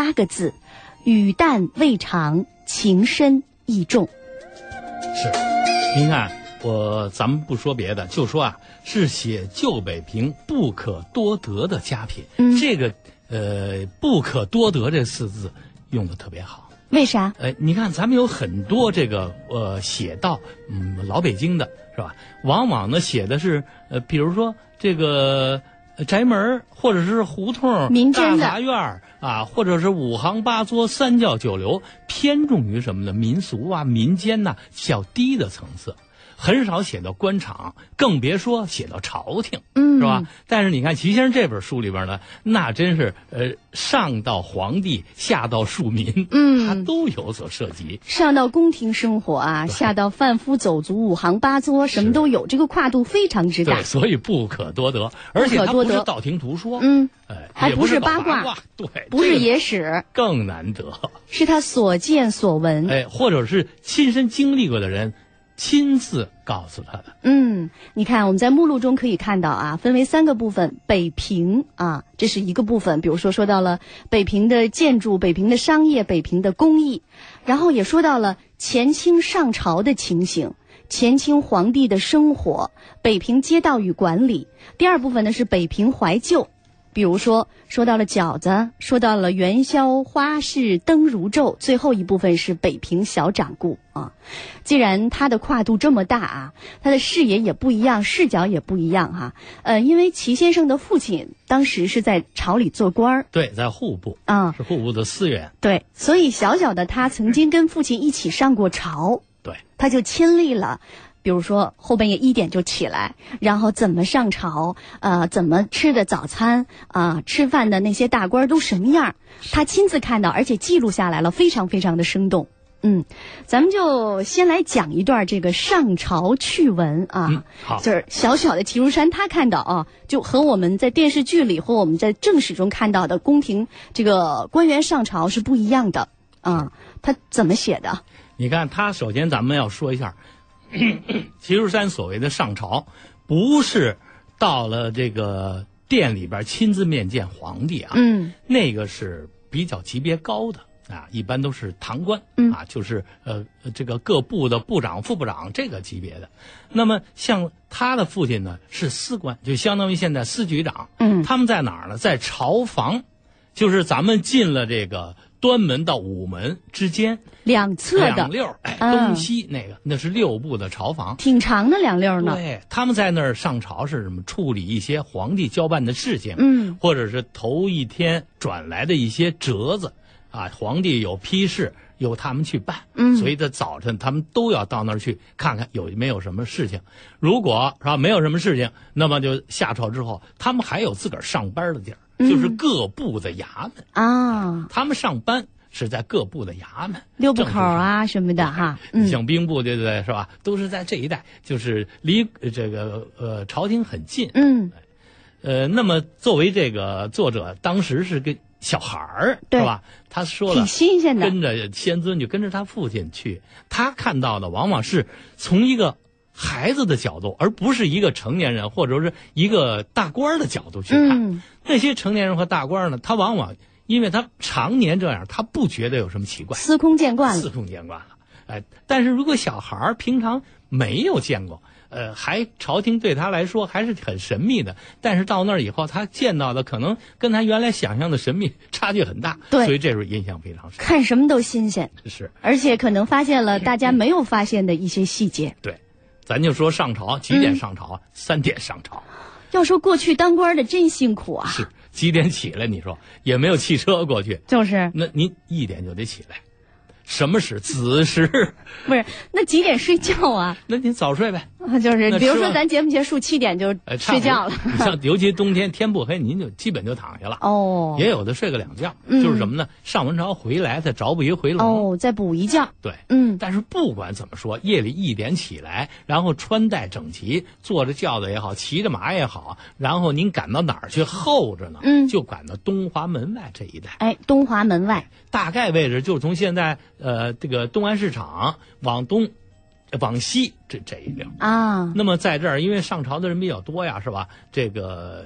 8个字：语淡味长，情深意重。 是，您看咱们不说别的，就说啊，是写旧北平不可多得的佳品。这个不可多得这4字用的特别好。 为啥？ 你看咱们有很多这个写到老北京的是吧？往往呢写的是比如说这个宅门或者是胡同、 民间的大杂院啊，或者是5行8作3教9流，偏重于什么呢？民俗啊、民间呐，较低的层次。很少写到官场，更别说写到朝廷，是吧？但是你看齐先生这本书里边呢，那真是上到皇帝，下到庶民，他都有所涉及。 上到宫廷生活啊，下到贩夫走卒、5行8作，什么都有，这个跨度非常之大。 对，所以不可多得，而且它不是道听途说， 还不是八卦， 对， 不是野史， 更难得， 是他所见所闻， 或者是亲身经历过的人。亲自告诉他的。 你看我们在目录中可以看到啊，分为3个部分。北平啊，这是一个部分，比如说到了北平的建筑、北平的商业、北平的工艺，然后也说到了前清上朝的情形，前清皇帝的生活，北平街道与管理。第2部分呢是北平怀旧，比如说到了饺子，说到了元宵、花市、灯如昼，最后一部分是北平小掌故啊。既然它的跨度这么大啊，它的视野也不一样，视角也不一样哈。因为齐先生的父亲当时是在朝里做官儿， 对，在户部啊， 是户部的司员， 对，所以小小的他曾经跟父亲一起上过朝， 对， 他就亲历了。比如说后半夜1点就起来，然后怎么上朝，怎么吃的早餐吃饭的那些大官都什么样，他亲自看到，而且记录下来了，非常非常的生动。咱们就先来讲一段这个上朝趣闻啊。 好， 就是小小的齐如山他看到啊，就和我们在电视剧里或我们在正史中看到的宫廷这个官员上朝是不一样的啊。他怎么写的？ 你看他首先咱们要说一下齐如山所谓的上朝，不是到了这个殿里边亲自面见皇帝啊，那个是比较级别高的啊，一般都是堂官啊，就是这个各部的部长、副部长这个级别的。那么像他的父亲呢是司官，就相当于现在司局长。他们在哪儿呢？在朝房，就是咱们进了这个端门到午门之间两侧的 2溜，东西那是6部的朝房， 挺长的2溜呢。 对，他们在那儿上朝是什么？处理一些皇帝交办的事情，或者是头一天转来的一些折子啊，皇帝有批示，由他们去办。所以在早晨他们都要到那儿去看看有没有什么事情。如果是吧没有什么事情，那么就下朝之后，他们还有自个儿上班的地儿。就是各部的衙门啊，他们上班是在各部的衙门 ，6部口啊什么的哈。 像兵部对不对是吧？都是在这一带，就是离这个朝廷很近。那么作为这个作者，当时是个小孩儿，是吧？他说了， 挺新鲜的， 跟着先尊就跟着他父亲去，他看到的往往是从一个孩子的角度，而不是一个成年人或者是一个大官的角度去看。那些成年人和大官呢，他往往因为他常年这样，他不觉得有什么奇怪， 司空见惯了。但是如果小孩平常没有见过，朝廷对他来说还是很神秘的。但是到那儿以后，他见到的可能跟他原来想象的神秘差距很大， 对， 所以这时候印象非常深。 看什么都新鲜， 是， 而且可能发现了大家没有发现的一些细节。 对，咱就说上朝几点上朝？3点上朝。 要说过去当官的真辛苦啊！ 是几点起来？你说也没有汽车过去， 就是那您1点就得起来。什么时？子时。 不是，那几点睡觉啊？ 那您早睡呗。 就是比如说咱节目结束7点就睡觉了。 像尤其冬天天不黑，您就基本就躺下了。也有的睡个2觉，就是什么呢？上完朝回来再找补一回笼。 再补一觉。 对，但是不管怎么说，夜里1点起来，然后穿戴整齐，坐着轿子也好，骑着马也好，然后您赶到哪儿去候着呢？就赶到东华门外这一带。 东华门外大概位置就是从现在这个东安市场往东往西这一溜啊。那么在这儿因为上朝的人比较多呀，是吧？这个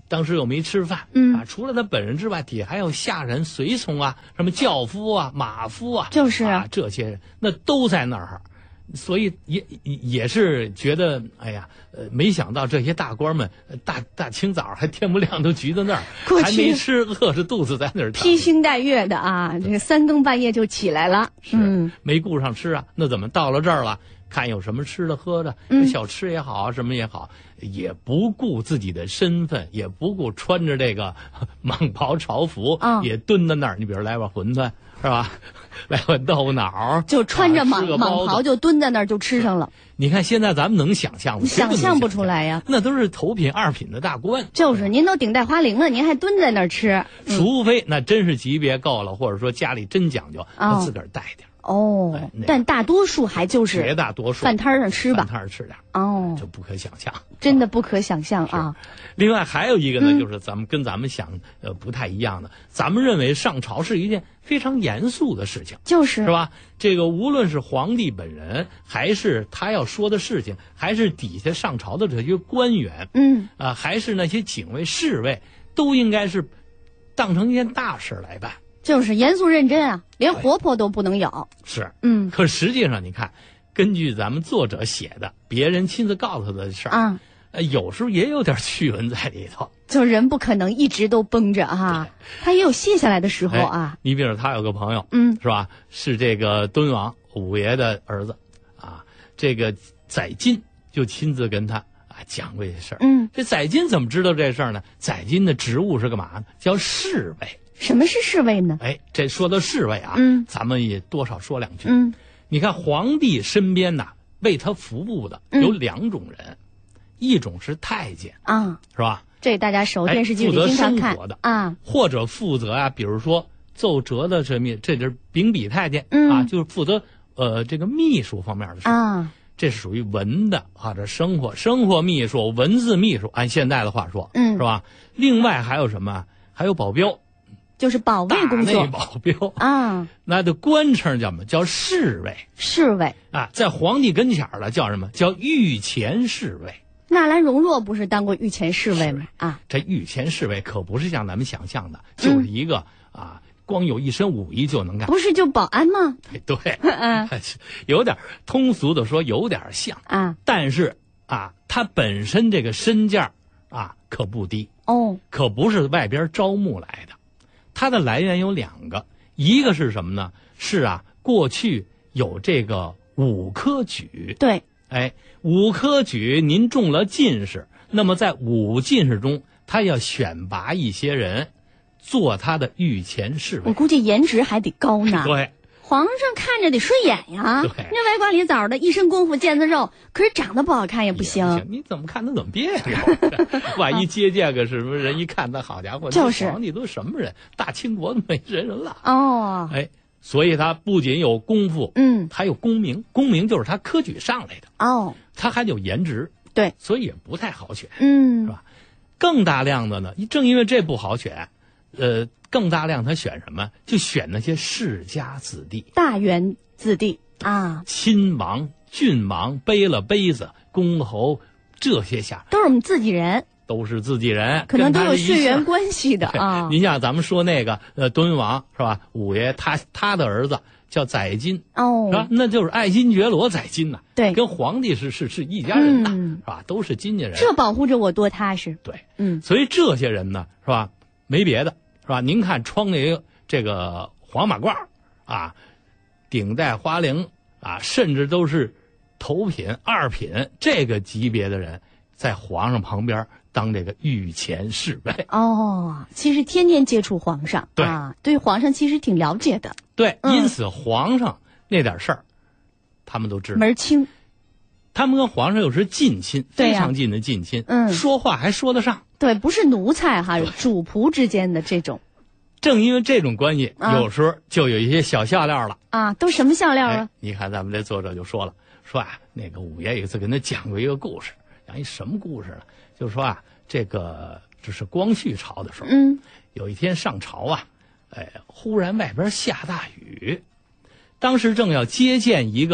当时又没吃饭，除了他本人之外，底下还有下人、随从啊，什么轿夫啊、马夫啊， 就是这些人那都在那儿。所以也是觉得，哎呀，没想到这些大官们大清早还天不亮都聚到那儿，还没吃，饿着肚子在那儿披星戴月的啊，这个3更半夜就起来了， 没顾上吃啊，那怎么到了这儿了？看有什么吃的喝的，小吃也好，什么也好，也不顾自己的身份，也不顾穿着这个蟒袍朝服，也蹲在那儿。你比如来碗馄饨，是吧？来碗豆腐脑， 就穿着蟒袍就蹲在那儿就吃上了。 你看现在咱们能想象吗？ 想象不出来呀， 那都是头品2品的大官。 就是您都顶戴花翎了，您还蹲在那儿吃？ 除非那真是级别够了，或者说家里真讲究，那自个儿带点。 但大多数还就是绝大多数饭摊上吃吧， 饭摊上吃点就不可想象， 真的不可想象啊。 另外还有一个呢，就是咱们想不太一样的，咱们认为上朝是一件非常严肃的事情，是吧？这个无论是皇帝本人，还是他要说的事情，还是底下上朝的这些官员，还是那些警卫侍卫，都应该是当成一件大事来办。 就是严肃认真啊，连活泼都不能有。 是，可实际上你看，根据咱们作者写的，别人亲自告诉他的事儿有时候也有点趣闻在里头。 就人不可能一直都绷着哈，他也有卸下来的时候啊。 你比如他有个朋友，是吧？是这个敦王五爷的儿子啊，这个载金就亲自跟他讲过这事儿。这载金怎么知道这事儿呢？载金的职务是干嘛呢？叫侍卫。 什么是侍卫呢？ 这说到侍卫啊，咱们也多少说两句。你看皇帝身边为他服务的有2种人，一种是太监是吧？ 这大家熟，电视剧里经常看的或者负责比如说奏折的这就是秉笔太监就是负责这个秘书方面的事这是属于文的这生活秘书、文字秘书，按现在的话说，是吧？另外还有什么？还有保镖。 就是保卫工作， 大内保镖那的官称叫什么？叫侍卫。 侍卫在皇帝跟前的叫什么？叫御前侍卫。 纳兰容若不是当过御前侍卫吗？ 这御前侍卫可不是像咱们想象的，就是一个光有一身武艺就能干。 不是就保安吗？ 对，有点通俗的说，有点像但是他本身这个身价可不低可不是外边招募来的。它的来源有2个，一个是什么呢？是过去有这个武科举。 对， 武科举您中了进士，那么在武进士中，他要选拔一些人做他的御前侍卫。 我估计颜值还得高呢。 对。 皇上看着得顺眼呀，那歪瓜裂枣的一身功夫腱子肉，可是长得不好看也不行。 你怎么看他怎么别扭？万一接见个什么人，一看那好家伙， 就是皇帝都什么人？大清国的美人了所以他不仅有功夫，还有功名。功名就是他科举上来的他还有颜值， 对， 所以也不太好选，是吧？更大量的呢，正因为这不好选，更大量他选什么？就选那些世家子弟、 大员子弟亲王、郡王、背了杯子、公侯，这些下都是我们自己人， 都是自己人， 可能都有血缘关系的您像咱们说那个敦王是吧？五爷他的儿子叫载金是吧？那就是爱新觉罗载金呐， 对， 跟皇帝是一家人呐，是吧？都是金家人， 这保护着我多踏实。 对，所以这些人呢，是吧？没别的。是吧？您看穿了这个黄马褂顶戴花翎甚至都是头品、2品这个级别的人，在皇上旁边当这个御前侍卫。 其实天天接触皇上，对皇上其实挺了解的。 对，因此皇上那点事儿，他们都知道门清。 他们跟皇上又是近亲，非常近的近亲，说话还说得上。 对，不是奴才主仆之间的这种。 正因为这种关系，有时候就有一些小笑料了都什么笑料啊？ 你看咱们这作者就说了，说那个五爷有一次跟他讲过一个故事，讲一什么故事呢？就说这是光绪朝的时候，有一天上朝忽然外边下大雨，当时正要接见一个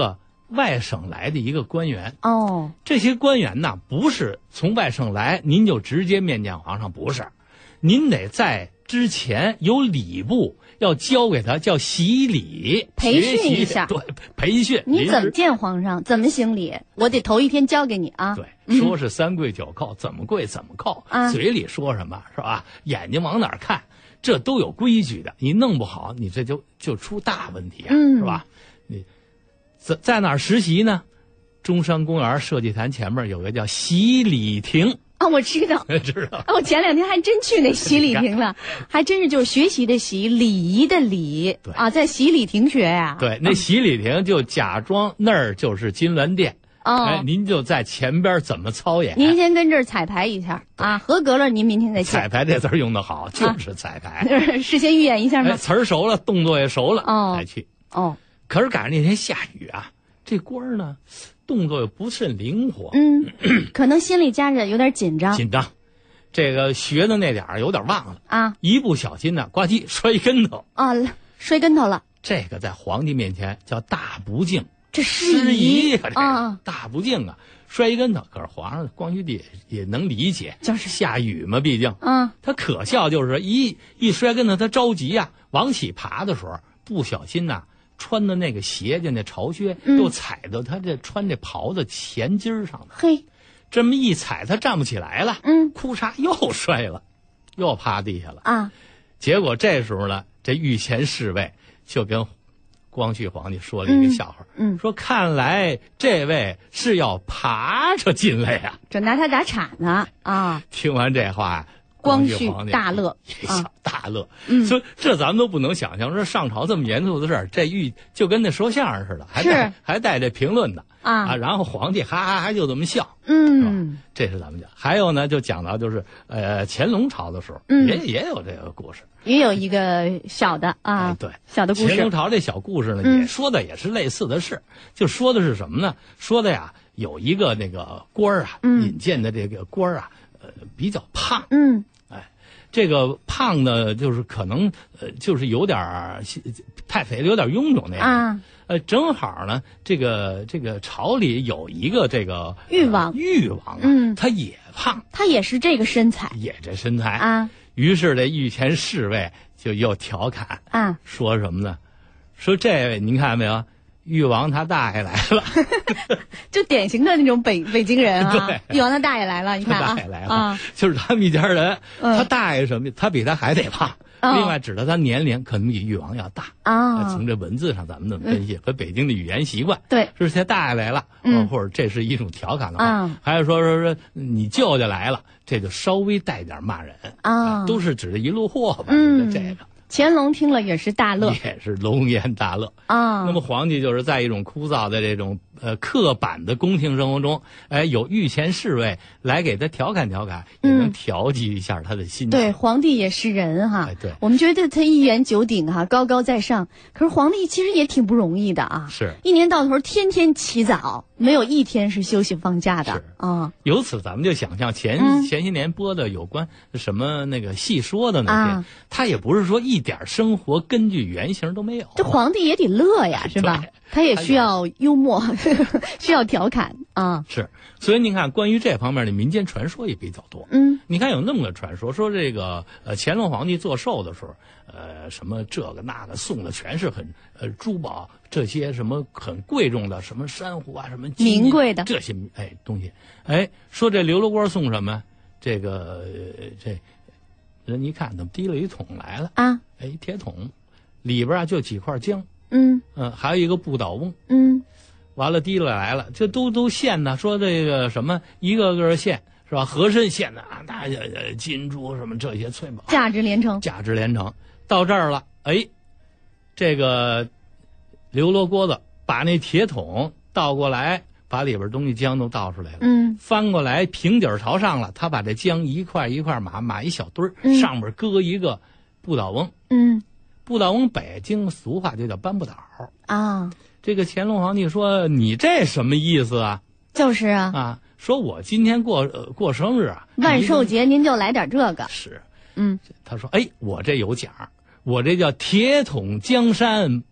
外省来的一个官员。 哦， 这些官员呢，不是从外省来您就直接面见皇上，不是，您得在之前有礼部要教给他，叫习礼， 培训一下。 对，培训。 你怎么见皇上，怎么行礼，我得头一天教给你啊。 对，说是3跪9叩，怎么跪怎么叩，嘴里说什么是吧？眼睛往哪儿看，这都有规矩的。你弄不好，你这就出大问题啊，是吧？你在哪儿实习呢？中山公园社稷坛前面有个叫习礼亭。 啊，我知道， 知道。 我前2天还真去那习礼亭了，还真是就是学习的习，礼仪的礼。 对啊，在习礼亭学呀。 对，那习礼亭就假装那儿就是金銮殿。 哦， 您就在前边怎么操演？ 您先跟这儿彩排一下啊，合格了您明天再去。 彩排这词儿用得好，就是彩排。 事先预演一下吗？ 词儿熟了，动作也熟了，再去。 哦， 可是赶上那天下雨啊，这官儿呢，动作又不甚灵活。 可能心里夹着有点紧张。 这个学的那点儿有点忘了啊， 一不小心呢，呱唧摔一跟头啊，摔跟头了。 这个在皇帝面前叫大不敬。 这失仪啊，大不敬啊！摔一跟头，可是皇上光绪帝也能理解， 就是下雨嘛，毕竟。 他可笑就是一摔跟头，他着急呀，往起爬的时候不小心呐，穿的那个鞋就那朝靴又踩到他这穿这袍子前襟上了。 嘿， 这么一踩，他站不起来了。哭嚓又摔了，又趴地下了啊！ 结果这时候呢，这御前侍卫就跟光绪皇帝说了一个笑话，说看来这位是要爬着进来呀， 这拿他打岔呢啊！ 听完这话， 光绪大乐， 大乐。所以这咱们都不能想象，说上朝这么严肃的事儿，这就跟那说相声似的，还带这评论的啊。然后皇帝哈哈哈就这么笑，是吧？这是咱们讲。还有呢，就讲到就是乾隆朝的时候，也有这个故事。 也有一个小的啊， 对， 小的故事。 乾隆朝这小故事呢，也说的也是类似的事，就说的是什么呢？说的呀，有一个那个官儿啊，引荐的这个官儿啊，比较胖，这个胖呢，就是可能就是有点太肥了，有点臃肿那样。正好呢，这个朝里有一个这个誉王啊，他也胖， 他也是这个身材， 也这身材啊。 于是这御前侍卫就又调侃啊， 说什么呢？说这位您看没有，誉王他大爷来了， 就典型的那种北京人啊。 对， 誉王他大爷来了，你看啊， 他大爷来了，就是他们一家人，他大爷什么？他比他还得胖。另外，指的他年龄可能比誉王要大啊。从这文字上咱们这么分析，和北京的语言习惯， 对， 是他大爷来了，或者这是一种调侃的话，还是说你舅舅来了，这就稍微带点骂人啊，都是指着一路货吧。这个乾隆听了也是大乐， 也是龙颜大乐啊。那么皇帝就是在一种枯燥的这种刻板的宫廷生活中，有御前侍卫来给他调侃调侃，也能调剂一下他的心情。 对，皇帝也是人哈。 对， 我们觉得他一言九鼎哈，高高在上。可是皇帝其实也挺不容易的啊， 是一年到头天天起早，没有一天是休息放假的啊。 由此咱们就想象前些年播的有关什么那个戏说的那些，他也不是说一点生活根据原型都没有。 这皇帝也得乐呀，是吧？他也需要幽默，需要调侃啊。 是，所以您看，关于这方面的民间传说也比较多。你看有那么个传说，说这个乾隆皇帝做寿的时候，什么这个那个送的全是很珠宝这些什么很贵重的什么珊瑚啊，什么名贵的这些东西。说这刘罗锅送什么？这个这人一看怎么提了一桶来了啊？铁桶里边就几块姜。还有一个不倒翁，完了提了来了，这都献呢，说这个什么一个个献是吧？和珅献的啊，那金珠什么这些翠宝， 价值连城。 到这儿了，这个刘罗锅子把那铁桶倒过来，把里边东西姜都倒出来了，翻过来平底朝上了，他把这姜一块一块码一小堆儿，上面搁一个不倒翁，不倒翁北京俗话就叫搬不倒啊。这个乾隆皇帝说：“你这什么意思啊？” 就是啊， 说我今天过生日啊， 万寿节您就来点这个。 是，他说：“我这有奖，我这叫铁桶江山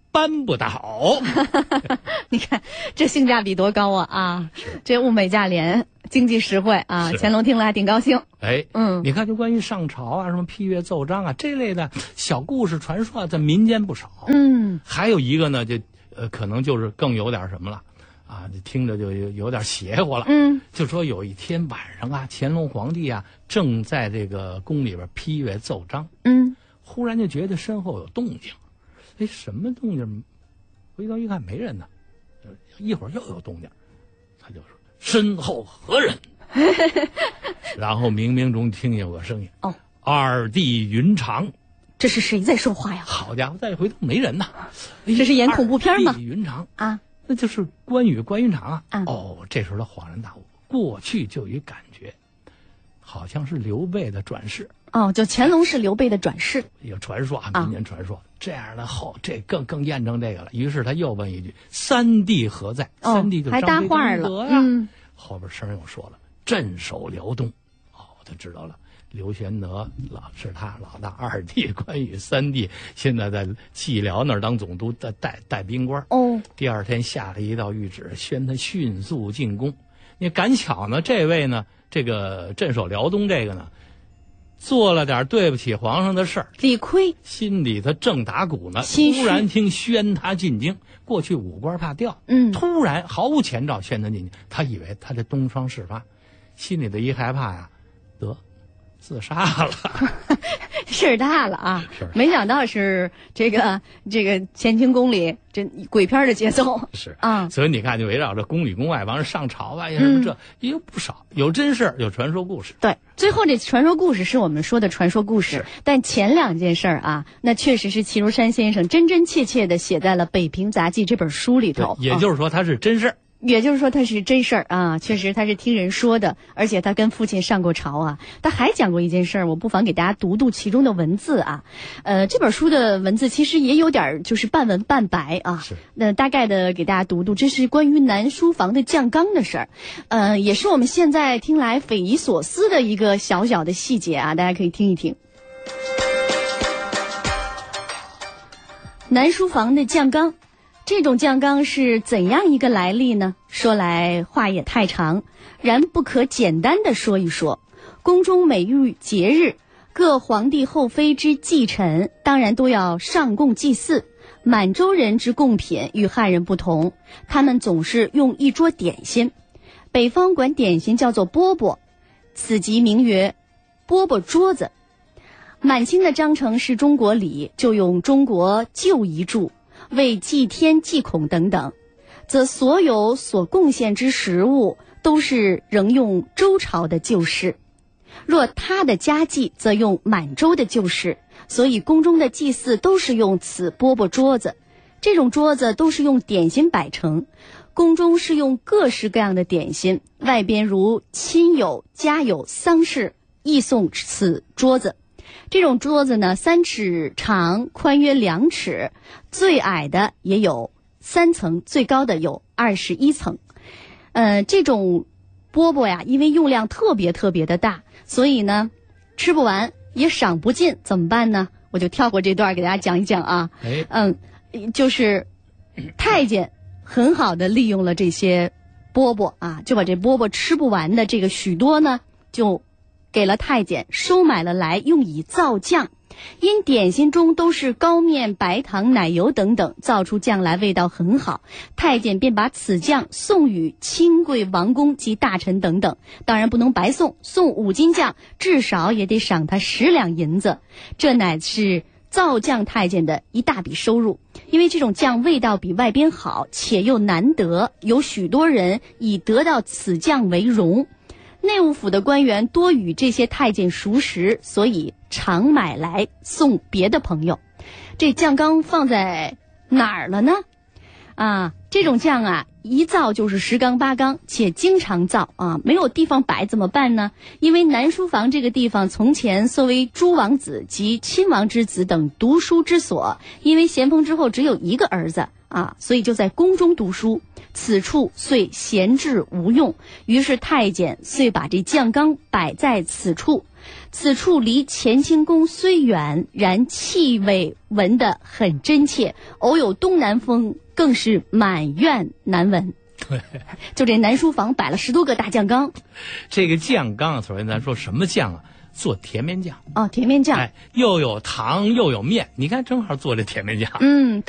搬不倒。 你看这性价比多高啊！这物美价廉，经济实惠啊！乾隆听了还挺高兴。 哎，你看，就关于上朝啊、什么批阅奏章啊这类的小故事传说，在民间不少。还有一个呢，就可能就是更有点什么了。啊，听着就有点邪乎了。就说有一天晚上啊，乾隆皇帝啊正在这个宫里边批阅奏章。忽然就觉得身后有动静。哎，什么动静？回头一看没人呢。一会儿又有动静，他就说：“身后何人？”然后冥冥中听见有个声音：“哦，二弟云长。” 这是谁在说话呀？ 好家伙，再回头没人呐。 这是演恐怖片吗？ 二弟云长啊。 那就是关羽云长啊！这时候他恍然大悟，过去就有感觉，好像是刘备的转世。 就乾隆是刘备的转世， 一个传说啊，民间传说。这样的这更验证这个了。于是他又问一句：“三弟何在？”三弟就还搭话了呀。 后边声又说了：“镇守辽东。”他知道了。刘玄德是他老大，二弟关羽，三弟现在在蓟辽那儿当总督，带兵官。第二天下了一道谕旨，宣他迅速进宫。你赶巧呢，这位呢，这个镇守辽东这个呢，做了点对不起皇上的事儿， 理亏， 心里他正打鼓呢，突然听宣他进京。过去武官怕掉，突然毫无前兆宣他进京，他以为他这东窗事发，心里的一害怕呀，得自杀了。 事儿大了啊！没想到是这个乾清宫里这鬼片的节奏是啊，所以你看，就围绕着宫里宫外，往上上朝啊，什么这也有不少，有真事有传说故事。 对，最后这传说故事是我们说的传说故事，但前两件事啊，那确实是齐如山先生真真切切的写在了《北平杂记》这本书里头。 也就是说，它是真事儿。 也就是说他是真事儿啊，确实他是听人说的，而且他跟父亲上过朝啊。他还讲过一件事儿，我不妨给大家读读其中的文字啊。这本书的文字其实也有点就是半文半白啊。那大概的给大家读读，这是关于南书房的酱缸的事儿。也是我们现在听来匪夷所思的一个小小的细节啊，大家可以听一听。南书房的酱缸。这种酱缸是怎样一个来历呢？说来话也太长，然不可简单的说一说。宫中每遇节日，各皇帝后妃之祭臣，当然都要上供祭祀。满洲人之贡品与汉人不同，他们总是用一桌点心。北方管点心叫做饽饽，此即名曰饽饽桌子。满清的章程是中国礼，就用中国旧遗著。为祭天祭孔等等，则所有所贡献之食物都是仍用周朝的旧式。若他的家祭，则用满洲的旧式。所以宫中的祭祀都是用此饽饽桌子，这种桌子都是用点心摆成。宫中是用各式各样的点心，外边如亲友、家友、丧事，亦送此桌子。这种桌子呢，3尺长，宽约2尺，最矮的也有3层，最高的有21层。这种饽饽呀，因为用量特别的大，所以呢，吃不完也赏不尽，怎么办呢？我就跳过这段给大家讲一讲啊。就是太监很好的利用了这些饽饽啊，就把这饽饽吃不完的这个许多呢，就给了太监，收买了来，用以造酱。因点心中都是高面、白糖、奶油等等，造出酱来味道很好，太监便把此酱送与亲贵王公及大臣等等。当然不能白送，送5斤酱，至少也得赏他10两银子。这乃是造酱太监的一大笔收入。因为这种酱味道比外边好，且又难得，有许多人以得到此酱为荣。内务府的官员多与这些太监熟识，所以常买来送别的朋友。这酱缸放在哪儿了呢？这种酱啊，一造就是10缸8缸，且经常造啊，没有地方摆怎么办呢？因为南书房这个地方从前作为诸王子及亲王之子等读书之所，因为咸丰之后只有一个儿子啊，所以就在宫中读书，此处遂闲置无用，于是太监遂把这酱缸摆在此处。 此处离乾清宫虽远，然气味闻得很真切，偶有东南风，更是满院难闻。 对， 就这南书房摆了10多个大酱缸。 这个酱缸首先咱说什么酱啊？做甜面酱。 哦，甜面酱。 又有糖又有面，你看正好做这甜面酱。